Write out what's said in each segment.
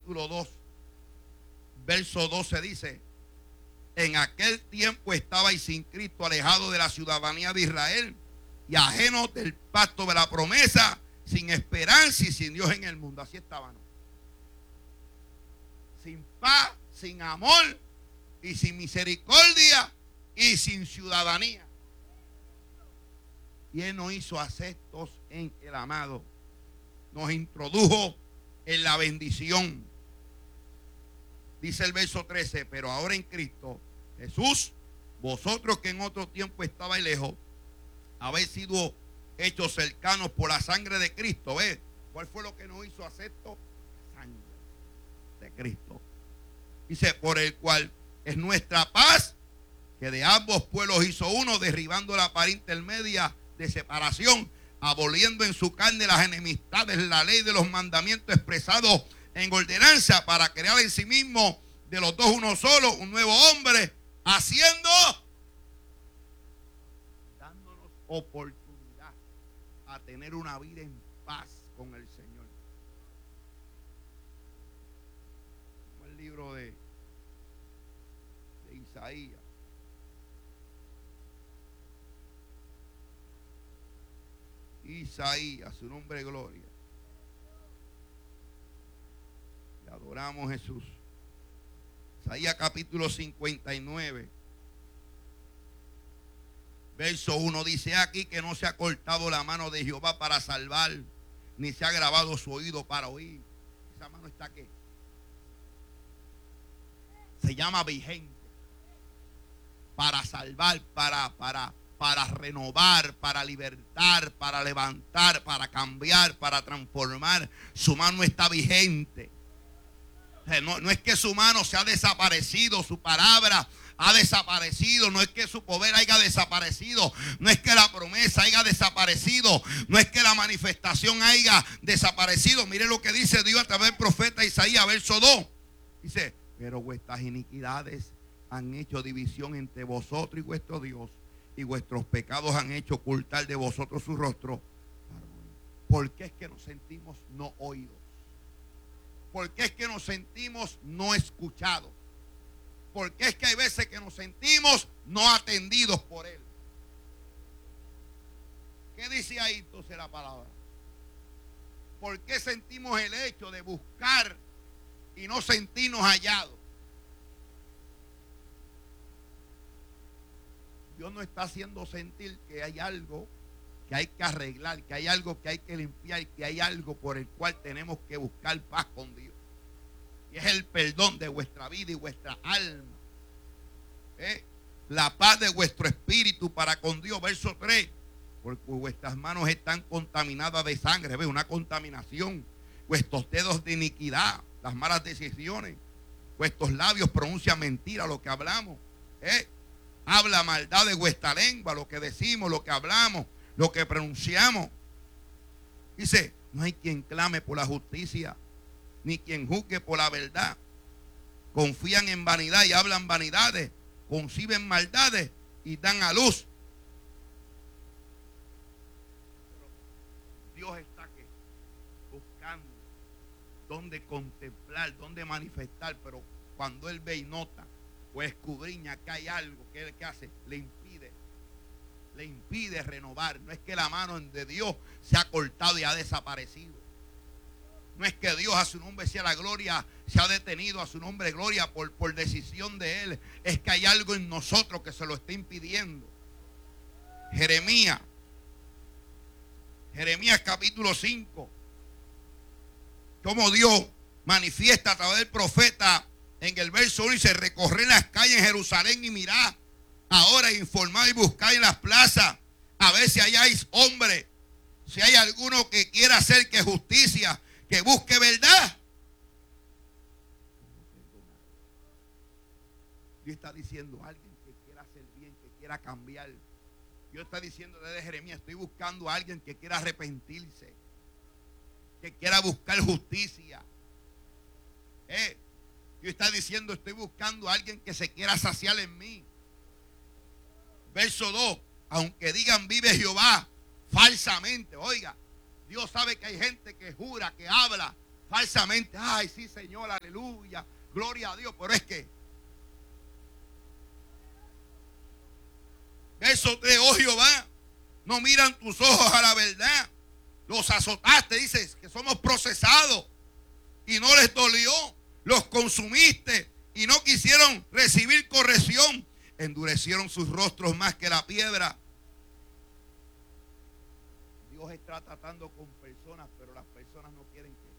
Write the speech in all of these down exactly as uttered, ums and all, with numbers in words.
capítulo dos, verso doce dice: en aquel tiempo estabais sin Cristo, alejados de la ciudadanía de Israel y ajenos del pacto de la promesa, sin esperanza y sin Dios en el mundo. Así estaban. Sin paz, sin amor y sin misericordia y sin ciudadanía. Y Él nos hizo aceptos en el amado. Nos introdujo en la bendición. Dice el verso trece: pero ahora en Cristo Jesús, vosotros que en otro tiempo estabais lejos, habéis sido hechos cercanos por la sangre de Cristo. ¿Ves? ¿Cuál fue lo que nos hizo aceptos? Sangre de Cristo. Dice: por el cual es nuestra paz, que de ambos pueblos hizo uno, derribando la pared intermedia de separación, aboliendo en su carne las enemistades, la ley de los mandamientos expresados en ordenanza, para crear en sí mismo de los dos uno solo, un nuevo hombre, haciendo, dándonos oportunidad a tener una vida en paz con el Señor. Como el libro de, de Isaías. Isaías, su nombre es gloria. Le adoramos, Jesús. Isaías capítulo cincuenta y nueve, verso uno dice: aquí que no se ha cortado la mano de Jehová para salvar, ni se ha grabado su oído para oír. Esa mano está ¿qué? Se llama vigente. Para salvar, para, para, para renovar, para libertar, para levantar, para cambiar, para transformar. Su mano está vigente. No, no es que su mano se ha desaparecido, su palabra ha desaparecido, no es que su poder haya desaparecido, no es que la promesa haya desaparecido, no es que la manifestación haya desaparecido. Mire lo que dice Dios a través del profeta Isaías, verso dos. Dice: pero vuestras iniquidades han hecho división entre vosotros y vuestro Dios, y vuestros pecados han hecho ocultar de vosotros su rostro. ¿Por qué es que nos sentimos no oídos? ¿Por qué es que nos sentimos no escuchados? ¿Por qué es que hay veces que nos sentimos no atendidos por Él? ¿Qué dice ahí entonces la palabra? ¿Por qué sentimos el hecho de buscar y no sentirnos hallados? Dios nos está haciendo sentir que hay algo que hay que arreglar, que hay algo que hay que limpiar, que hay algo por el cual tenemos que buscar paz con Dios. Y es el perdón de vuestra vida y vuestra alma. ¿Eh? La paz de vuestro espíritu para con Dios. Verso tres. Porque vuestras manos están contaminadas de sangre. ¿Ve? Una contaminación. Vuestros dedos de iniquidad, las malas decisiones. Vuestros labios pronuncian mentira, lo que hablamos. ¿Eh? Habla maldad de vuestra lengua, lo que decimos, lo que hablamos, lo que pronunciamos. Dice: no hay quien clame por la justicia, ni quien juzgue por la verdad. Confían en vanidad y hablan vanidades, conciben maldades y dan a luz. Dios está aquí buscando dónde contemplar, dónde manifestar, pero cuando Él ve y nota o escudriña que hay algo que Él que hace, le impide. Le impide renovar. No es que la mano de Dios se ha cortado y ha desaparecido. No es que Dios, a su nombre sea la gloria, se ha detenido, a su nombre gloria por, por decisión de Él. Es que hay algo en nosotros que se lo está impidiendo. Jeremías. Jeremías capítulo cinco. Como Dios manifiesta a través del profeta en el verso uno. Dice: recorred las calles en Jerusalén y mirad. Ahora informad y buscad en las plazas, a ver si hayáis hombre, si hay alguno que quiera hacer que justicia, que busque verdad. Dios está diciendo: alguien que quiera hacer bien, que quiera cambiar. Dios está diciendo desde Jeremías: estoy buscando a alguien que quiera arrepentirse, que quiera buscar justicia. Eh, Dios está diciendo: estoy buscando a alguien que se quiera saciar en mí. Verso dos. Aunque digan vive Jehová falsamente. Oiga, Dios sabe que hay gente que jura, que habla, falsamente, ay, sí, Señor, aleluya, gloria a Dios, pero es que verso tres, oh Jehová, no miran tus ojos a la verdad, los azotaste, dices que somos procesados y no les dolió, los consumiste y no quisieron recibir corrección, endurecieron sus rostros más que la piedra. Dios está tratando con personas, pero las personas no quieren que.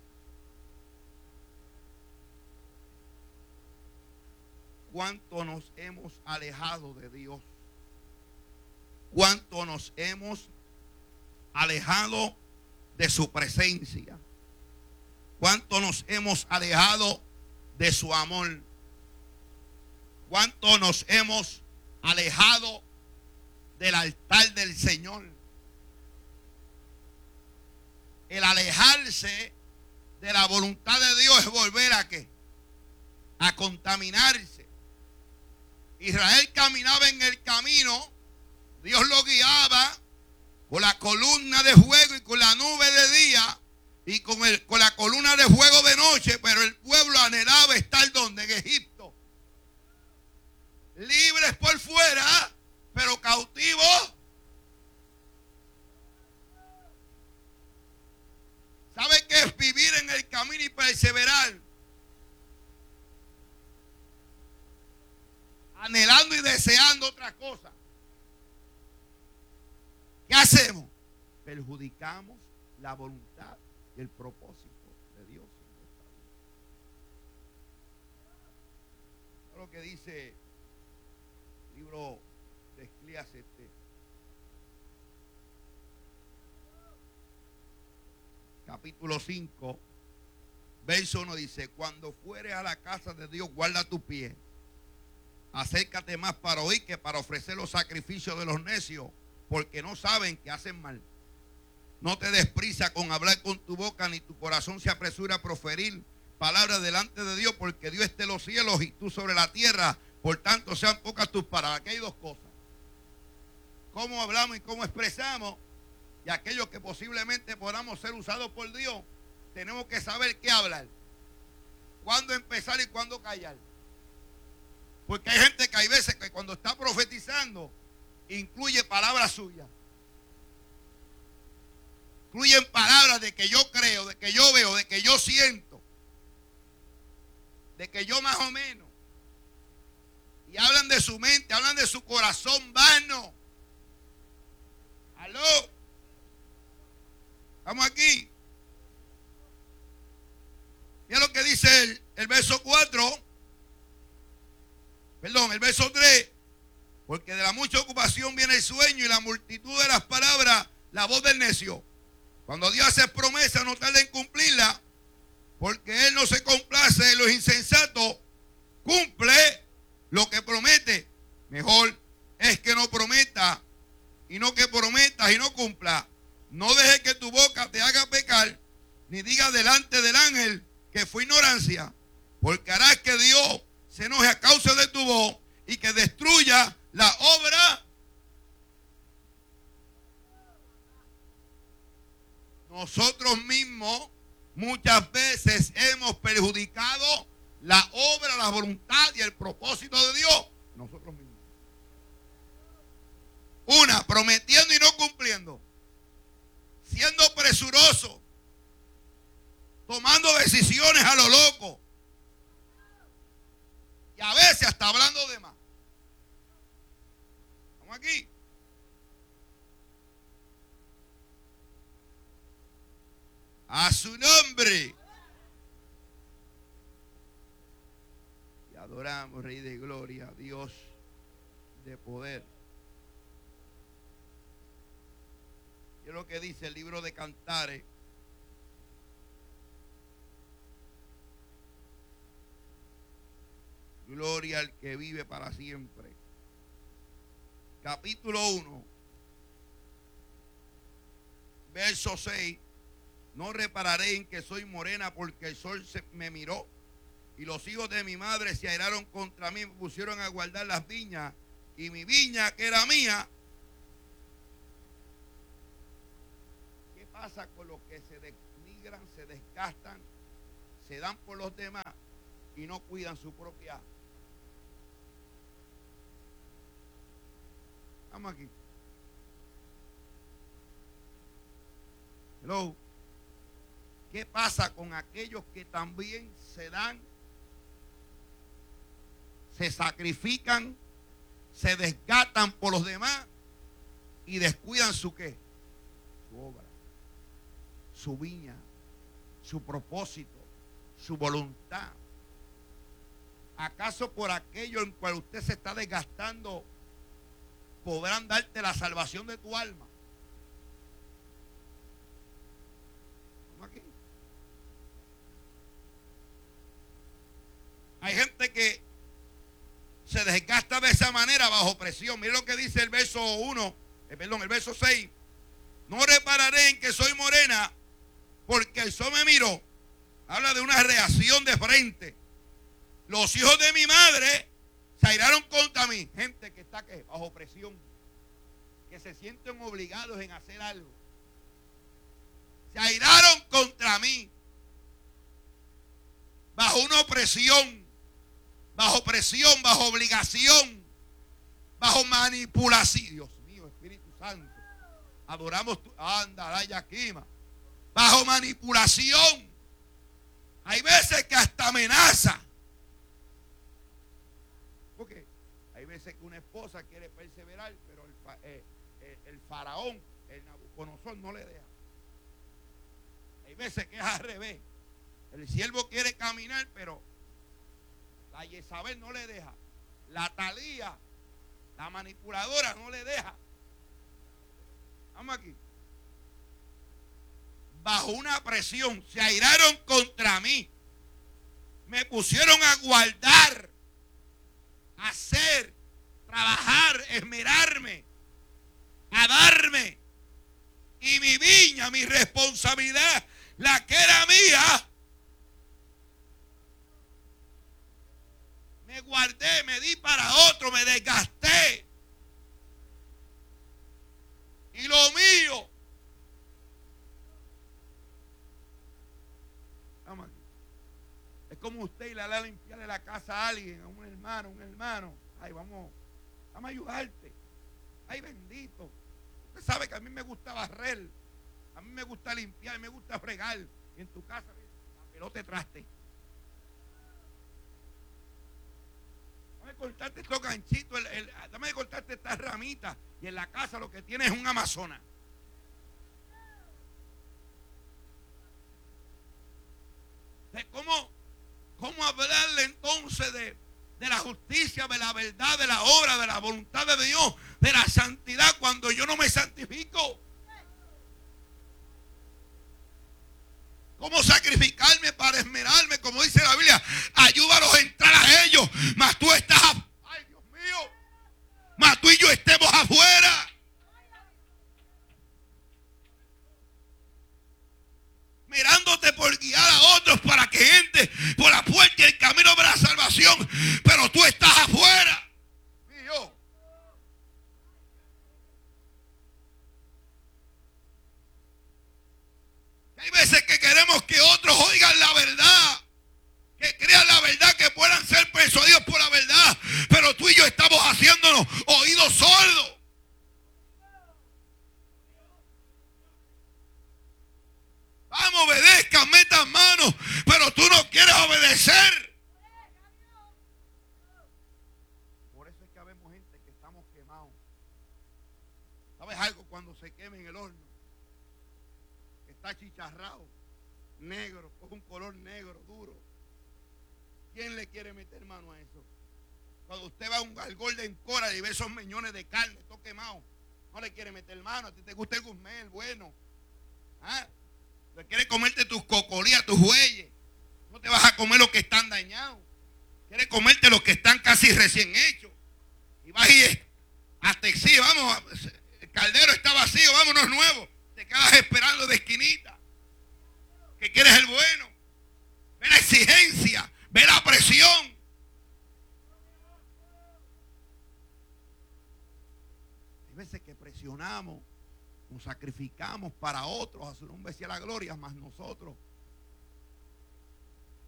¿Cuánto nos hemos alejado de Dios? ¿Cuánto nos hemos alejado de su presencia? ¿Cuánto nos hemos alejado de su amor? ¿Cuánto nos hemos alejado del altar del Señor? El alejarse de la voluntad de Dios es volver a ¿qué? A contaminarse. Israel caminaba en el camino, Dios lo guiaba con la columna de fuego y con la nube de día y con, el, con la columna de fuego de noche, pero el pueblo anhelaba estar donde, en Egipto, libres por fuera, pero cautivos. ¿Sabe qué es vivir en el camino y perseverar? Anhelando y deseando otra cosa. ¿Qué hacemos? Perjudicamos la voluntad y el propósito de Dios. Es lo que dice el libro de Eclesiastés. Capítulo cinco, verso uno dice: cuando fueres a la casa de Dios, guarda tu pie. Acércate más para oír que para ofrecer los sacrificios de los necios, porque no saben que hacen mal. No te des prisa con hablar con tu boca, ni tu corazón se apresura a proferir palabras delante de Dios, porque Dios está en los cielos y tú sobre la tierra, por tanto sean pocas tus palabras. Aquí hay dos cosas: cómo hablamos y cómo expresamos. Y aquellos que posiblemente podamos ser usados por Dios, tenemos que saber qué hablar, cuándo empezar y cuándo callar. Porque hay gente que hay veces que cuando está profetizando incluye palabras suyas, incluyen palabras de que yo creo, de que yo veo, de que yo siento, de que yo más o menos, y hablan de su mente, hablan de su corazón vano. Aló. Estamos aquí. Mira lo que dice el, el verso cuatro. Perdón, el verso tres. Porque de la mucha ocupación viene el sueño y la multitud de las palabras, la voz del necio. Cuando Dios hace promesa, no tarda en cumplirla, porque Él no se complace en los insensatos, cumple lo que promete. Mejor es que no prometa y no que prometas y no cumpla. No dejes que tu boca te haga pecar, ni diga delante del ángel que fue ignorancia, porque harás que Dios se enoje a causa de tu voz y que destruya la obra. Nosotros mismos muchas veces hemos perjudicado la obra, la voluntad y el propósito de Dios. Nosotros mismos. Una, prometiendo y no cumpliendo. Siendo presuroso, tomando decisiones a lo loco y a veces hasta hablando de más. Estamos aquí. A su nombre. Y adoramos, Rey de Gloria, Dios de poder. Y es lo que dice el libro de Cantares. Gloria al que vive para siempre. Capítulo uno, verso seis. No repararé en que soy morena, porque el sol se me miró y los hijos de mi madre se airaron contra mí, me pusieron a guardar las viñas, y mi viña que era mía. ¿Qué pasa con los que se denigran, se desgastan se dan por los demás y no cuidan su propia. Vamos aquí. Hello. ¿Qué pasa con aquellos que también se dan, se sacrifican, se desgastan por los demás y descuidan su qué? Su obra, su viña, su propósito, su voluntad? ¿Acaso por aquello en cual usted se está desgastando podrán darte la salvación de tu alma? ¿Cómo aquí? Hay gente que se desgasta de esa manera bajo presión. Mire lo que dice el verso uno, eh, perdón, el verso seis. No repararé en que soy morena, porque el sol me miró. Habla de una reacción de frente. Los hijos de mi madre se airaron contra mí. Gente que está ¿qué? Bajo presión, que se sienten obligados en hacer algo. Se airaron contra mí, bajo una opresión, bajo presión, bajo obligación, bajo manipulación. Dios mío, Espíritu Santo, adoramos tu anda, la yaquima. Bajo manipulación. Hay veces que hasta amenaza. Porque hay veces que una esposa quiere perseverar, pero el, eh, eh, el faraón, el Nabucodonosor, no le deja. Hay veces que es al revés. El siervo quiere caminar, pero la Jezabel no le deja. La Talía, la manipuladora, no le deja. Vamos aquí. Bajo una presión, se airaron contra mí. Me pusieron a guardar, a hacer, trabajar, esmerarme, a darme. Y mi viña, mi responsabilidad, la que era mía, me guardé, me di para otro, me desgasté. Y lo mío, vamos aquí. Es como usted y le da a limpiarle la casa a alguien, a un hermano, un hermano. Ay, vamos, vamos a ayudarte. Ay, bendito. Usted sabe que a mí me gusta barrer, a mí me gusta limpiar, me gusta fregar. Y en tu casa, la pelota de traste. Dame cortarte estos ganchitos, el, el, dame cortarte estas ramitas. Y en la casa lo que tienes es un Amazonas. ¿Cómo, cómo hablarle entonces de, de la justicia, de la verdad, de la obra, de la voluntad de Dios, de la santidad cuando yo no me santifico? ¿Cómo sacrificarme para esmerarme? Como dice la Biblia, ayúdalos a entrar a ellos, mas tú estás, ay Dios mío, mas tú y yo estemos afuera. Mirándote por guiar a otros para que entre por la puerta y el camino de la salvación, pero tú estás afuera. Y yo. Hay veces que queremos que otros oigan la verdad, que crean la verdad, que puedan ser persuadidos por la verdad, pero tú y yo estamos haciéndonos oídos sordos. Vamos, obedezcan, metan manos, pero tú no quieres obedecer. Por eso es que habemos gente que estamos quemados. ¿Sabes algo? Cuando se quema en el horno, está chicharrado, negro, con un color negro, duro. ¿Quién le quiere meter mano a eso? Cuando usted va a un, al Golden Coral y ve esos meñones de carne, todo quemado, no le quiere meter mano. A ti te gusta el guzmán, el bueno. ¿Ah? Te quieres comerte tus cocolías, tus bueyes. No te vas a comer los que están dañados. Quieres comerte los que están casi recién hechos. Y vas y hasta exige, vamos, el caldero está vacío, vámonos nuevos. Te quedas esperando de esquinita. Que quieres el bueno. Ve la exigencia, ve la presión. Hay veces que presionamos, nos sacrificamos para otros, a su nombre sea la gloria, más nosotros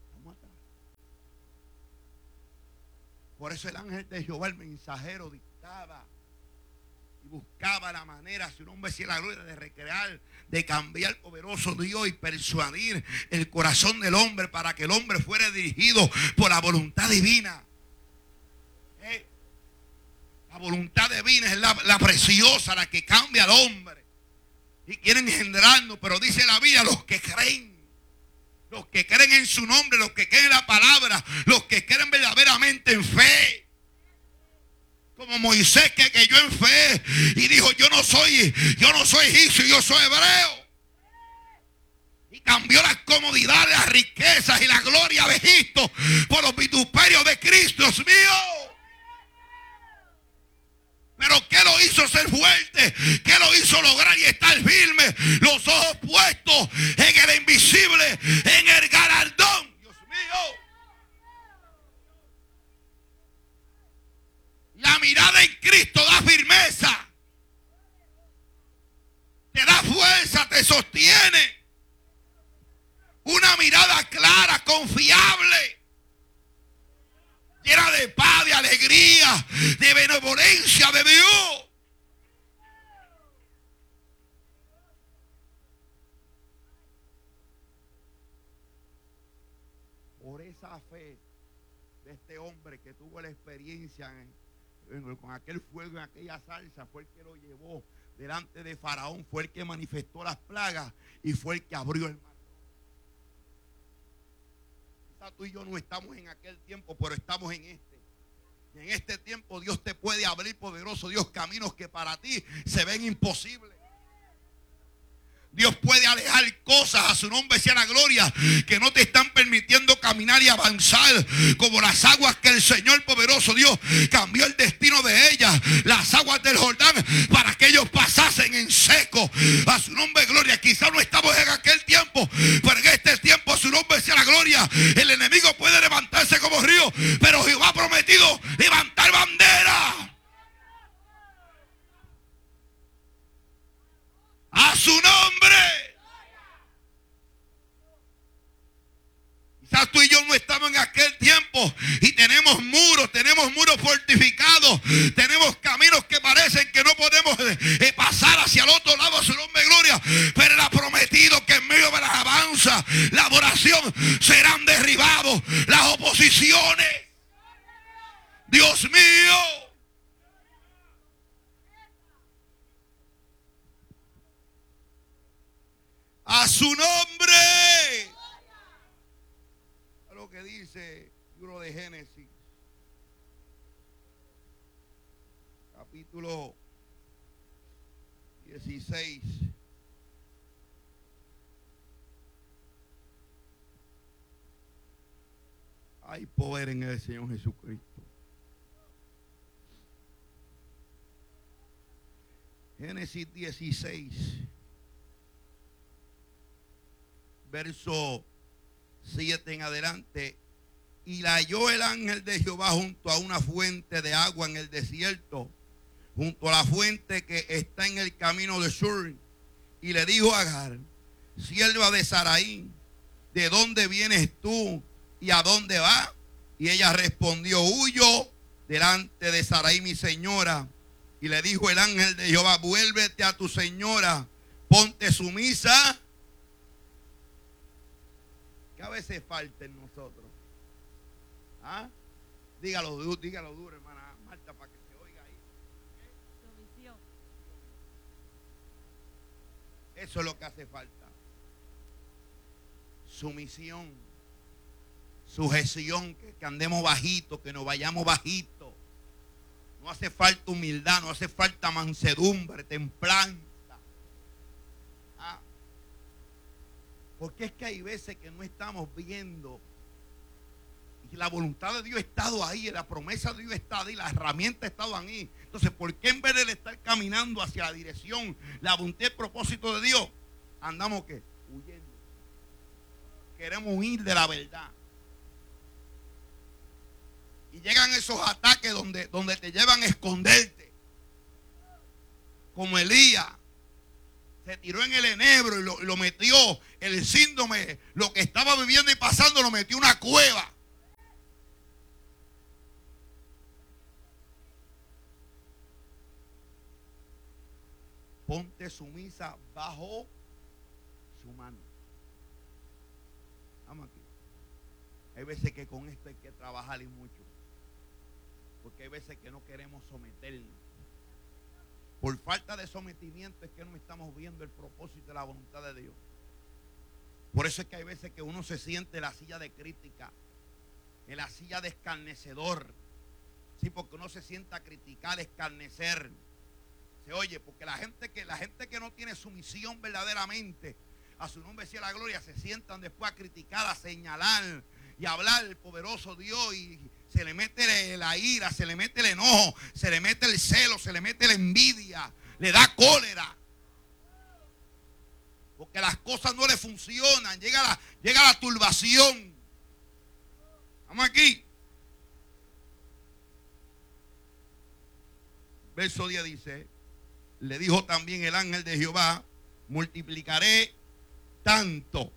Por eso el ángel de Jehová, el mensajero, dictaba y buscaba la manera, si un hombre hacía la gloria, de recrear, de cambiar al poderoso Dios y persuadir el corazón del hombre para que el hombre fuera dirigido por la voluntad divina. ¿Eh? La voluntad divina es la, la preciosa, la que cambia al hombre. Y quieren engendrarnos, pero dice la Biblia, los que creen. Los que creen en su nombre, los que creen en la palabra, los que creen verdaderamente en fe. Como Moisés, que creyó en fe y dijo: yo no soy, yo no soy egipcio, yo soy hebreo. Y cambió las comodidades, las riquezas y la gloria de Egipto por los vituperios de Cristo, Dios mío. Pero ¿qué lo hizo ser fuerte? ¿Qué lo hizo lograr y estar firme? Los ojos puestos en el invisible, en el galardón. Dios mío. La mirada en Cristo da firmeza. Te da fuerza, te sostiene. Una mirada clara, confiable, llena de paz, de alegría, de benevolencia de Dios. Por esa fe de este hombre que tuvo la experiencia en, en, con aquel fuego, en aquella salsa, fue el que lo llevó delante de Faraón, fue el que manifestó las plagas y fue el que abrió el mar. Tú y yo no estamos en aquel tiempo, pero estamos en este. Y en este tiempo Dios te puede abrir, poderoso Dios, caminos que para ti se ven imposibles. Dios puede alejar cosas, a su nombre sea la gloria, que no te están permitiendo caminar y avanzar, como las aguas que el Señor poderoso Dios cambió el destino de ellas, las aguas del Jordán, para que ellos pasasen en seco. A su nombre gloria. Quizás no estamos en aquel tiempo, pero en este tiempo, a su nombre sea la gloria, el enemigo puede levantarse como río, pero Jehová ha prometido levantar bandera. A su nombre. Quizás tú y yo no estamos en aquel tiempo y tenemos muros, tenemos muros fortificados, tenemos caminos que parecen que no podemos eh, pasar hacia el otro lado, a su nombre gloria, pero Él ha prometido que en medio de la alabanza, la adoración, serán derribados las oposiciones. Dios mío. A su nombre. Lo que dice el libro de Génesis, capítulo dieciséis. Hay poder en el Señor Jesucristo. Génesis dieciséis. Verso siete en adelante. Y la halló el ángel de Jehová junto a una fuente de agua en el desierto, junto a la fuente que está en el camino de Sur. Y le dijo a Agar, sierva de Sarai, ¿de dónde vienes tú y a dónde vas? Y ella respondió, huyo delante de Sarai mi señora. Y le dijo el ángel de Jehová, vuélvete a tu señora, ponte sumisa. Que a veces falta en nosotros. ¿Ah? Dígalo, dígalo duro, hermana Marta, para que se oiga ahí. Sumisión. Eso es lo que hace falta. Sumisión. Sujeción, que, que andemos bajito, que nos vayamos bajito. No hace falta humildad, no hace falta mansedumbre, templanza. ¿Ah? Porque es que hay veces que no estamos viendo y la voluntad de Dios ha estado ahí, la promesa de Dios está ahí, la herramienta ha estado ahí. Entonces, ¿por qué en vez de estar caminando hacia la dirección, la voluntad y el propósito de Dios, andamos qué? Huyendo? Queremos huir de la verdad. Y llegan esos ataques donde, donde te llevan a esconderte. Como Elías. Se tiró en el enebro y lo, lo metió, el síndrome, lo que estaba viviendo y pasando, lo metió en una cueva. ponte sumisa bajo su mano. Vamos aquí. Hay veces que con esto hay que trabajar y mucho. Porque hay veces que no queremos someternos. Por falta de sometimiento es que no estamos viendo el propósito y la voluntad de Dios. Por eso es que hay veces que uno se siente en la silla de crítica, en la silla de escarnecedor. Sí, porque uno se sienta a criticar, escarnecer. Se oye, porque la gente que, la gente que no tiene sumisión verdaderamente a su nombre sea la gloria, se sientan después a criticar, a señalar y a hablar el poderoso Dios, y se le mete la ira, se le mete el enojo, se le mete el celo, se le mete la envidia, le da cólera. Porque las cosas no le funcionan, llega la, llega la turbación. Vamos aquí. Verso diez dice: le dijo también el ángel de Jehová, multiplicaré tanto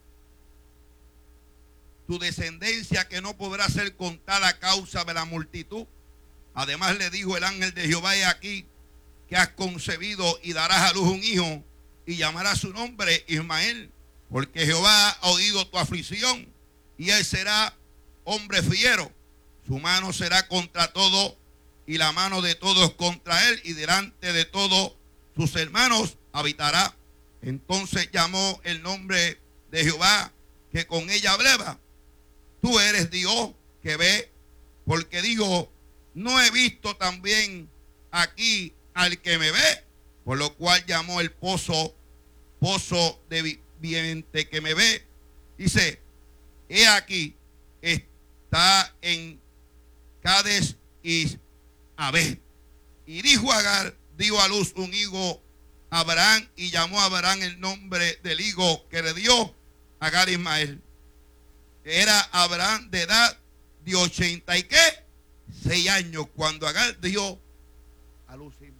tu descendencia que no podrá ser contada a causa de la multitud. Además le dijo el ángel de Jehová: he aquí que has concebido y darás a luz un hijo, y llamarás su nombre Ismael, porque Jehová ha oído tu aflicción, y él será hombre fiero. Su mano será contra todo, y la mano de todos contra él, y delante de todos sus hermanos habitará. Entonces llamó el nombre de Jehová que con ella hablaba: tú eres Dios que ve, porque dijo: no he visto también aquí al que me ve, por lo cual llamó el pozo pozo de viviente que me ve. Dice: he aquí, está en Cades y Abed. Y dijo Agar, dio a luz un hijo a Abraham, y llamó a Abraham el nombre del hijo que le dio Agar Ismael. Era Abraham de edad de ochenta y qué, seis años, cuando Agar dio a luz a Ismael.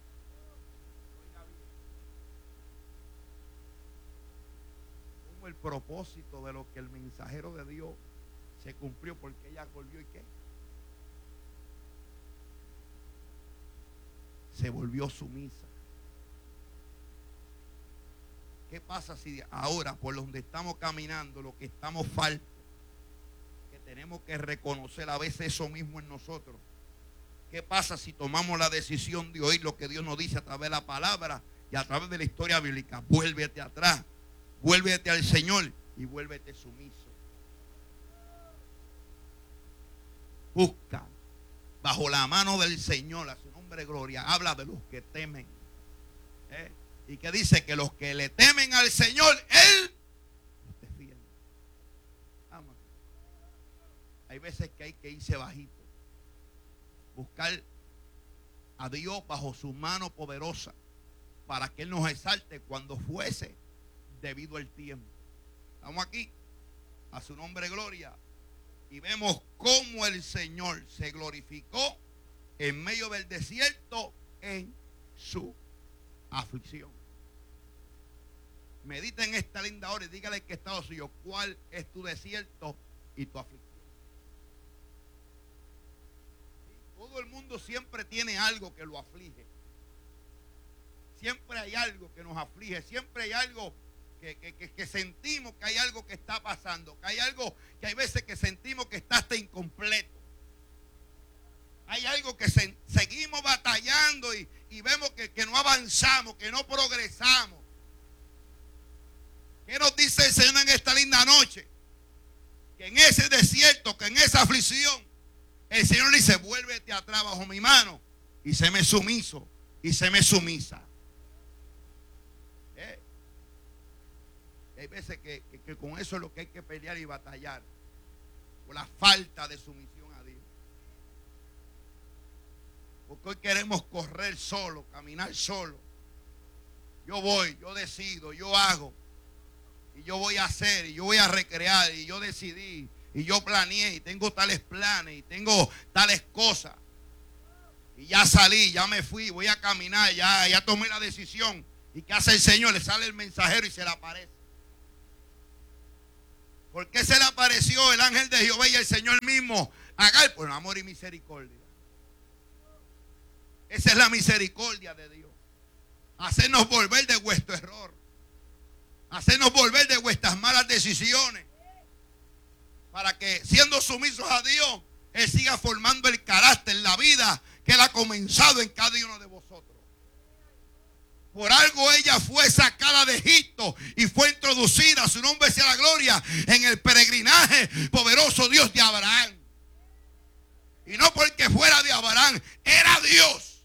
Como el propósito de lo que el mensajero de Dios se cumplió, porque ella volvió y qué, se volvió sumisa. ¿Qué pasa si ahora, por donde estamos caminando, lo que estamos faltos, que tenemos que reconocer a veces eso mismo en nosotros? ¿Qué pasa si tomamos la decisión de oír lo que Dios nos dice a través de la palabra y a través de la historia bíblica? Vuélvete atrás, vuélvete al Señor y vuélvete sumiso. Busca bajo la mano del Señor, a su nombre gloria. Habla de los que temen. ¿Eh? Y que dice que los que le temen al Señor, Él los defiende. Vamos. Hay veces que hay que irse bajito. Buscar a Dios bajo su mano poderosa, para que Él nos exalte cuando fuese debido el tiempo. Estamos aquí, a su nombre gloria. Y vemos cómo el Señor se glorificó en medio del desierto en su aflicción. Medita en esta linda hora y dígale que está suyo, ¿cuál es tu desierto y tu aflicción? Todo el mundo siempre tiene algo que lo aflige. Siempre hay algo que nos aflige. Siempre hay algo que, que, que, que sentimos que hay algo que está pasando. Que hay algo que hay veces que sentimos que está hasta incompleto. Hay algo que se, seguimos batallando y, y vemos que, que no avanzamos, que no progresamos. ¿Qué nos dice el Señor en esta linda noche? Que en ese desierto, que en esa aflicción, el Señor dice: vuélvete atrás bajo mi mano y séme sumiso y séme sumisa. ¿Eh? Hay veces que, que, que con eso es lo que hay que pelear y batallar, por la falta de sumisión a Dios. Porque hoy queremos correr solo, caminar solo. Yo voy, yo decido, yo hago. Y yo voy a hacer, y yo voy a recrear, y yo decidí, y yo planeé, y tengo tales planes, y tengo tales cosas. Y ya salí, ya me fui, voy a caminar, ya, ya tomé la decisión. ¿Y qué hace el Señor? Le sale el mensajero y se le aparece. ¿Por qué se le apareció el ángel de Jehová y el Señor mismo? Agar, por amor y misericordia. Esa es la misericordia de Dios. hacernos volver de vuestro error, hacernos volver de vuestras malas decisiones, para que siendo sumisos a Dios, Él siga formando el carácter, la vida que Él ha comenzado en cada uno de vosotros. Por algo ella fue sacada de Egipto y fue introducida, su nombre sea la gloria, en el peregrinaje poderoso Dios de Abraham. Y no porque fuera de Abraham, era Dios.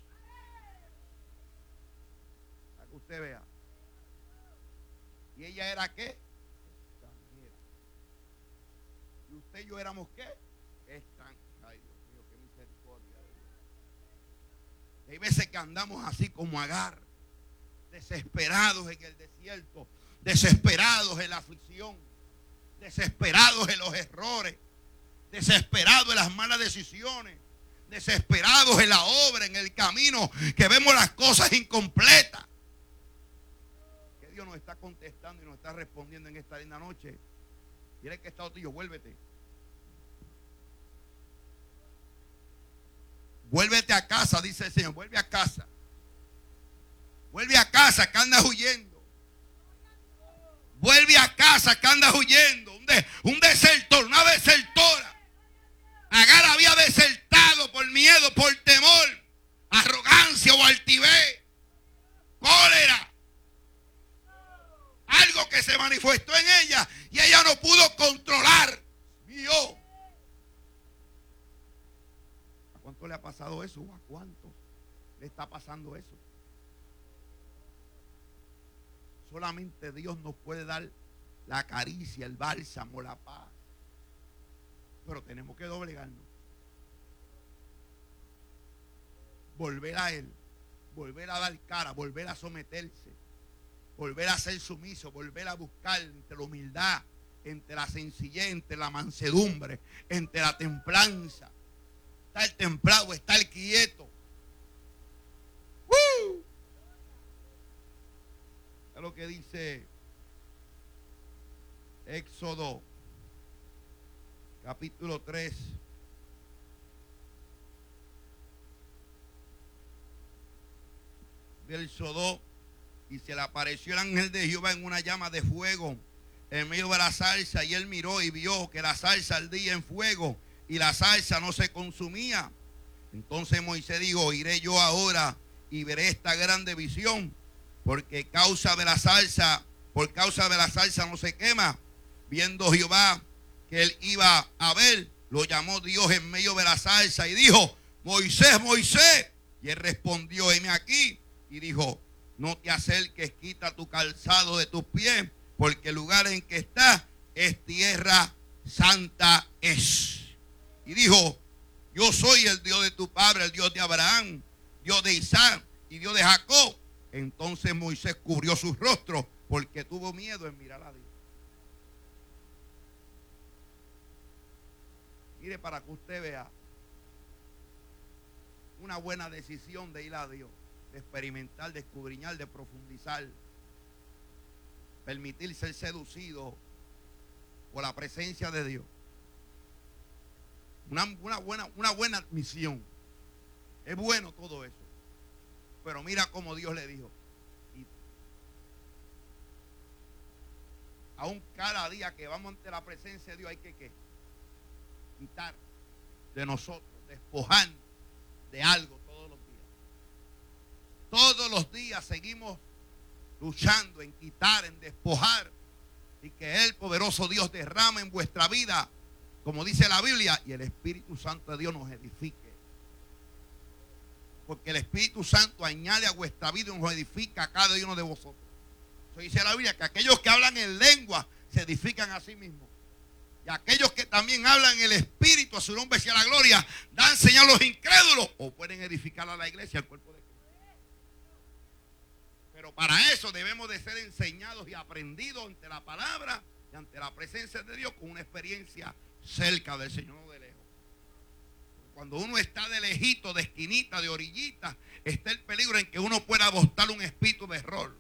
Para que usted vea. ¿Y ella era qué? Extranjera. ¿Y usted y yo éramos qué? Extranjeros. Ay, Dios mío, qué misericordia de Dios. Hay veces que andamos así como Agar, desesperados en el desierto, desesperados en la aflicción, desesperados en los errores, desesperados en las malas decisiones, desesperados en la obra, en el camino, que vemos las cosas incompletas. Que Dios nos está contestando y nos está respondiendo en esta linda noche. Dile que está tío, vuélvete. Vuélvete a casa, dice el Señor, vuelve a casa. Vuelve a casa que andas huyendo. Vuelve a casa que andas huyendo. Un, de, un desertor, una desertora. Agar había desertado por miedo, por temor, arrogancia o altivez, cólera. Algo que se manifestó en ella y ella no pudo controlar. Dios. ¿A cuánto le ha pasado eso? ¿A cuánto le está pasando eso? Solamente Dios nos puede dar la caricia, el bálsamo, la paz. Pero tenemos que doblegarnos. Volver a Él. Volver a dar cara. Volver a someterse. Volver a ser sumiso. Volver a buscar entre la humildad, entre la sencillez, entre la mansedumbre, entre la templanza. Estar templado, estar quieto. ¡Uh! Es lo que dice Éxodo capítulo tres. Verso dos. Y se le apareció el ángel de Jehová en una llama de fuego en medio de la salsa, y él miró y vio que la salsa ardía en fuego y la salsa no se consumía. Entonces Moisés dijo: iré yo ahora y veré esta grande visión, porque causa de la salsa, por causa de la salsa no se quema. Viendo Jehová que él iba a ver, lo llamó Dios en medio de la salsa y dijo: Moisés, Moisés. Y él respondió: heme aquí. Y dijo: no te acerques, quita tu calzado de tus pies, porque el lugar en que estás es tierra santa es. Y dijo: yo soy el Dios de tu padre, el Dios de Abraham, Dios de Isaac y Dios de Jacob. Entonces Moisés cubrió su rostro porque tuvo miedo en mirar a Dios. Mire, para que usted vea una buena decisión de ir a Dios, de experimentar, de escudriñar, de profundizar, permitir ser seducido por la presencia de Dios. Una, una, buena, una buena admisión. Es bueno todo eso. Pero mira cómo Dios le dijo: y aún cada día que vamos ante la presencia de Dios hay que ¿qué? Quitar de nosotros, despojar de algo todos los días. Todos los días seguimos luchando en quitar, en despojar, y que el poderoso Dios derrame en vuestra vida, como dice la Biblia, y el Espíritu Santo de Dios nos edifique. Porque el Espíritu Santo añade a vuestra vida y nos edifica a cada uno de vosotros. Eso dice la Biblia, que aquellos que hablan en lengua se edifican a sí mismos. Y aquellos que también hablan en el Espíritu, a su nombre sea la gloria, dan señal a los incrédulos, o pueden edificar a la iglesia, al cuerpo de Cristo. Pero para eso debemos de ser enseñados y aprendidos ante la palabra y ante la presencia de Dios, con una experiencia cerca del Señor, no de lejos. Cuando uno está de lejito, de esquinita, de orillita, está el peligro en que uno pueda adoptar un espíritu de error.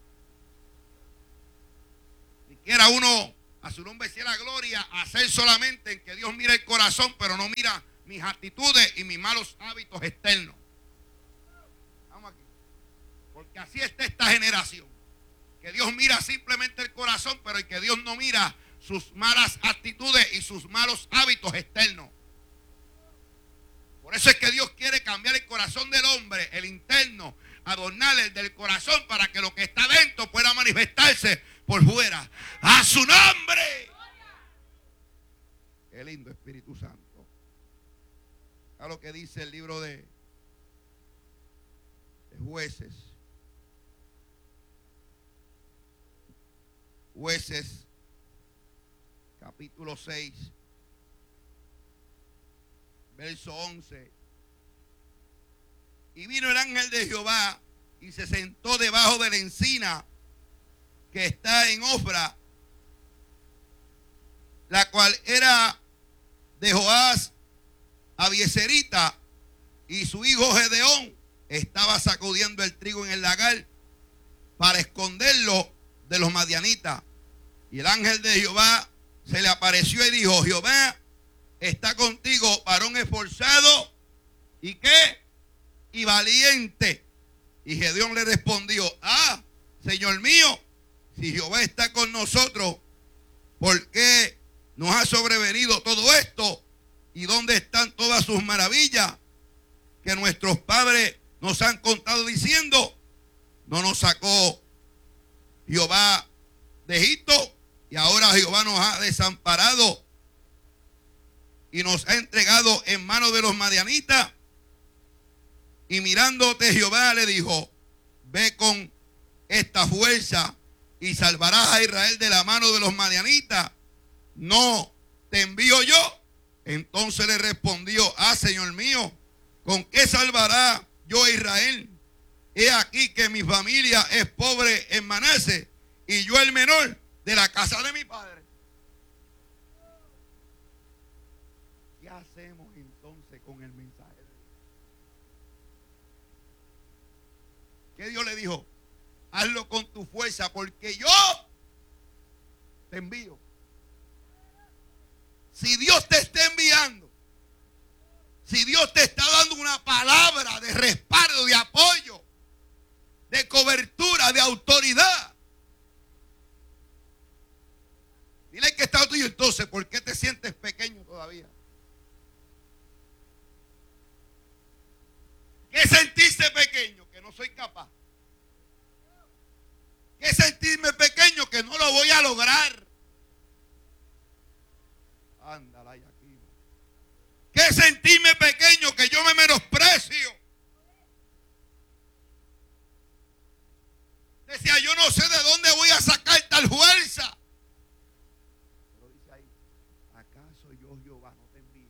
Ni quiera uno, a su nombre sea la gloria, hacer solamente en que Dios mira el corazón, pero no mira mis actitudes y mis malos hábitos externos. Vamos aquí. Porque así está esta generación. Que Dios mira simplemente el corazón, pero el que Dios no mira sus malas actitudes y sus malos hábitos externos. Por eso es que Dios quiere cambiar el corazón del hombre, el interno, adornar el del corazón para que lo que está dentro pueda manifestarse por fuera. ¡A su nombre! Qué lindo Espíritu Santo. A lo que dice el libro de, de Jueces. Jueces, capítulo seis, verso once. Y vino el ángel de Jehová y se sentó debajo de la encina que está en Ofra, la cual era de Joás Abieserita, y su hijo Gedeón estaba sacudiendo el trigo en el lagar para esconderlo de los madianitas. Y el ángel de Jehová se le apareció y dijo: Jehová está contigo, varón esforzado y qué, y valiente. Y Gedeón le respondió: ah, Señor mío, si Jehová está con nosotros, ¿por qué nos ha sobrevenido todo esto? ¿Y dónde están todas sus maravillas que nuestros padres nos han contado diciendo? No nos sacó Jehová de Egipto, y ahora Jehová nos ha desamparado y nos ha entregado en manos de los madianitas. Y mirándote Jehová le dijo: ve con esta fuerza y salvarás a Israel de la mano de los madianitas. ¿No te envío yo? Entonces le respondió: ah, Señor mío, ¿con qué salvará yo a Israel? He aquí que mi familia es pobre en Manasés, y yo el menor de la casa de mi padre. ¿Qué hacemos entonces con el mensaje de Dios? ¿Qué Dios le dijo? Hazlo con tu fuerza, porque yo te envío. Si Dios te está enviando, si Dios te está dando una palabra de respaldo, de apoyo, de cobertura, de autoridad, dile que está tuyo. Entonces, ¿por qué te sientes pequeño todavía? ¿Qué sentirse pequeño? Que no soy capaz. ¿Qué sentirme pequeño? Que no lo voy a lograr. Ándala ahí aquí. ¿Qué sentirme pequeño? Que yo me menosprecio. Decía, yo no sé de dónde voy a sacar tal fuerza. Pero dice ahí: ¿acaso yo, Jehová, no te envío?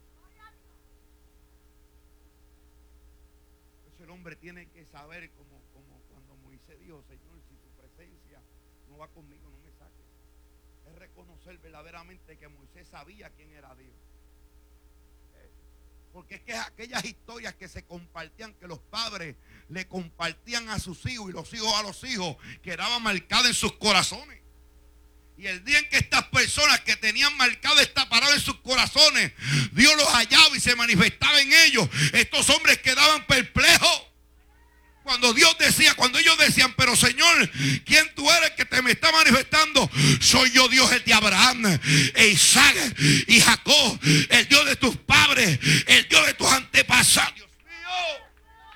Entonces el hombre tiene que saber, como, como cuando Moisés dijo: Señor, si tu presencia no va conmigo, no me saques. Es reconocer verdaderamente que Moisés sabía quién era Dios. Porque es que aquellas historias que se compartían, que los padres le compartían a sus hijos y los hijos a los hijos, quedaban marcadas en sus corazones. Y el día en que estas personas que tenían marcada esta palabra en sus corazones, Dios los hallaba y se manifestaba en ellos, estos hombres quedaban perplejos. Cuando Dios decía, cuando ellos decían: pero Señor, ¿quién tú eres que te me está manifestando? Soy yo, Dios, el de Abraham, e Isaac y Jacob, el Dios de tus padres, el Dios de tus antepasados. Dios mío.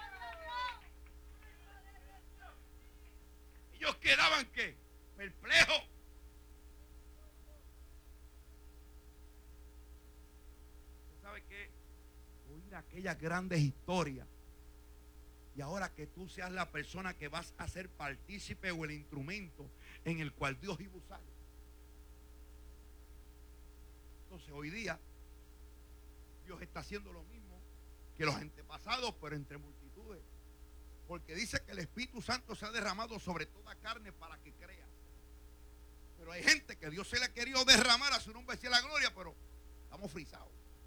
Ellos quedaban ¿qué? Perplejos. ¿Sabe qué? Oír aquellas grandes historias. Y ahora que tú seas la persona que vas a ser partícipe o el instrumento en el cual Dios iba a usar. Entonces hoy día Dios está haciendo lo mismo que los antepasados, pero entre multitudes. Porque dice que el Espíritu Santo se ha derramado sobre toda carne para que crea. Pero hay gente que Dios se le ha querido derramar, a su nombre sea la gloria, pero estamos frisados.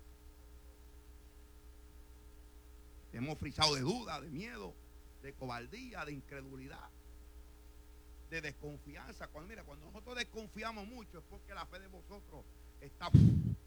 Hemos frisado de duda, de miedo, de cobardía, de incredulidad, de desconfianza. Cuando, mira, cuando nosotros desconfiamos mucho es porque la fe de vosotros está